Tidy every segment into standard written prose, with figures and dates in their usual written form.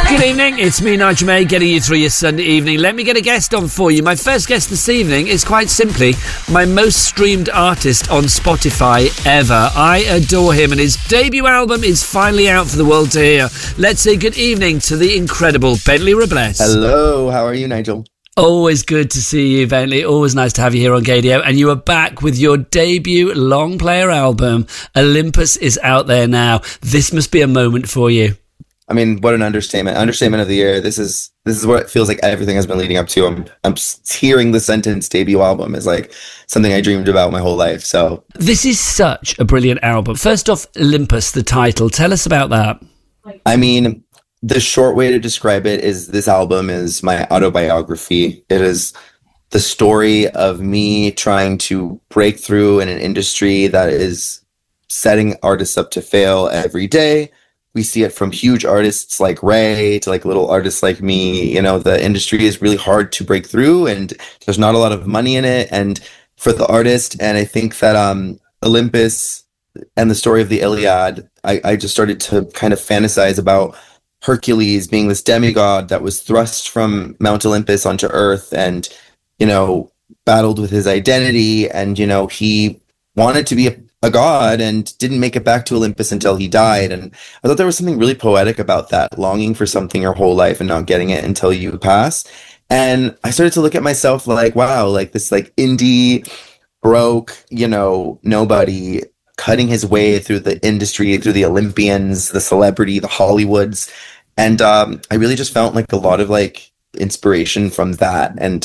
Good evening, it's me, Nigel May, getting you through your Sunday evening. Let me get a guest on for you. My first guest this evening is quite simply my most streamed artist on Spotify ever. I adore him, and his debut album is finally out for the world to hear. Let's say good evening to the incredible Bentley Robles. Hello, how are you, Nigel? Always good to see you, Bentley. Always nice to have you here on Gadio. And you are back with your debut long player album. Olympus is out there now. This must be a moment for you. I mean, what an understatement. Understatement of the year. This is what it feels like everything has been leading up to. I'm hearing the sentence debut album is like something I dreamed about my whole life. So this is such a brilliant album. First off, Olympus, the title. Tell us about that. I mean, the short way to describe it is this album is my autobiography. It is the story of me trying to break through in an industry that is setting artists up to fail every day. We see it from huge artists like Ray to like little artists like me. You know, the industry is really hard to break through and there's not a lot of money in it. And for the artist, and I think that Olympus and the story of the Iliad, I just started to kind of fantasize about Hercules being this demigod that was thrust from Mount Olympus onto Earth and, you know, battled with his identity. And, you know, he wanted to be a god and didn't make it back to Olympus until he died. And I thought there was something really poetic about that, longing for something your whole life and not getting it until you pass. And I started to look at myself like, wow, like this like indie, broke, you know, nobody cutting his way through the industry, through the Olympians, the celebrity, the Hollywoods. And I really just felt like a lot of like inspiration from that and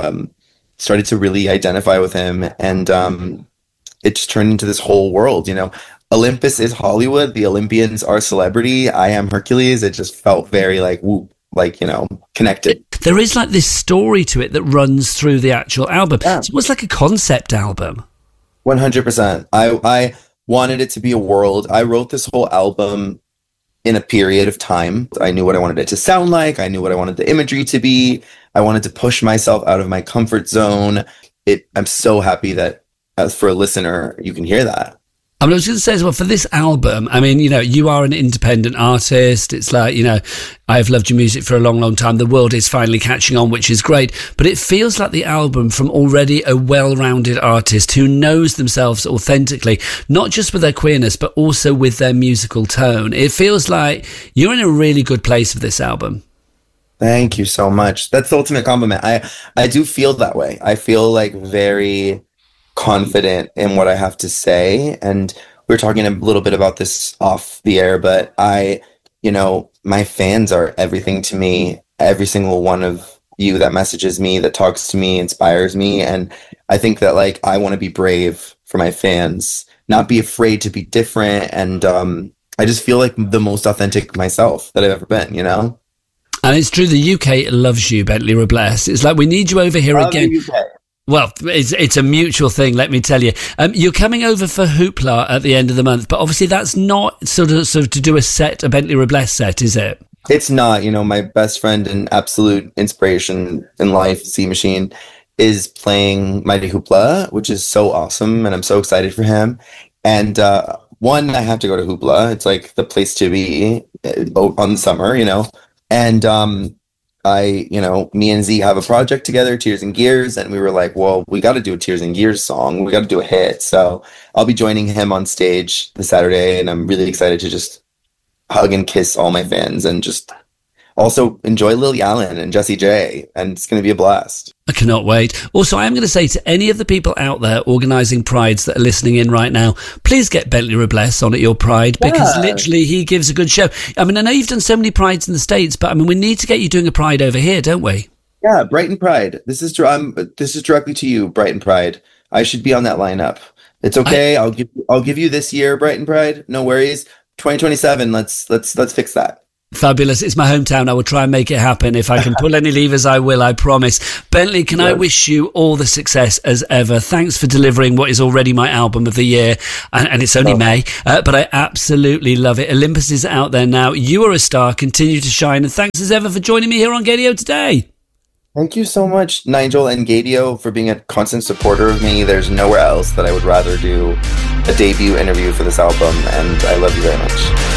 started to really identify with him. And it just turned into this whole world, you know. Olympus is Hollywood. The Olympians are celebrity. I am Hercules. It just felt very like, woo, like, you know, connected. There is like this story to it that runs through the actual album. Yeah. It's almost like a concept album. 100%. I wanted it to be a world. I wrote this whole album in a period of time. I knew what I wanted it to sound like. I knew what I wanted the imagery to be. I wanted to push myself out of my comfort zone. I'm so happy that as for a listener, you can hear that. I was going to say as well, for this album, I mean, you know, you are an independent artist. It's like, you know, I've loved your music for a long, long time. The world is finally catching on, which is great. But it feels like the album from already a well-rounded artist who knows themselves authentically, not just with their queerness, but also with their musical tone. It feels like you're in a really good place with this album. Thank you so much. That's the ultimate compliment. I do feel that way. I feel like very confident in what I have to say. And we were talking a little bit about this off the air, but you know, my fans are everything to me. Every single one of you that messages me, that talks to me, inspires me. And I think that like, I want to be brave for my fans, not be afraid to be different. And I just feel like the most authentic myself that I've ever been, you know? And it's true, the UK loves you, Bentley Robles. It's like, we need you over here again. Well, it's a mutual thing, let me tell you. You're coming over for Hoopla at the end of the month, but obviously that's not sort of to do a Bentley Robles set, is it? It's not. You know, my best friend and absolute inspiration in life, Z Machine, is playing Mighty Hoopla, which is so awesome, and I'm so excited for him. And one, I have to go to Hoopla. It's like the place to be on the summer, you know. And me and Z have a project together, Tears and Gears, and we were like, well, we got to do a Tears and Gears song. We got to do a hit. So I'll be joining him on stage this Saturday, and I'm really excited to just hug and kiss all my fans and just also enjoy Lily Allen and Jessie J, and it's going to be a blast. I cannot wait. Also, I am going to say to any of the people out there organising prides that are listening in right now, please get Bentley Robles on at your pride, because literally he gives a good show. I mean, I know you've done so many prides in the States, but I mean, we need to get you doing a pride over here, don't we? Yeah, Brighton Pride. This is directly to you, Brighton Pride. I should be on that lineup. It's okay. I'll give you this year, Brighton Pride. No worries. 2027. Let's fix that. Fabulous. It's my hometown. I will try and make it happen. If I can pull any levers, I will, I promise. Bentley, can I wish you all the success as ever. Thanks for delivering what is already my album of the year. And it's only May, but I absolutely love it. Olympus is out there now. You are a star. Continue to shine. And thanks as ever for joining me here on Gadio today. Thank you so much, Nigel and Gadio, for being a constant supporter of me. There's nowhere else that I would rather do a debut interview for this album, and I love you very much.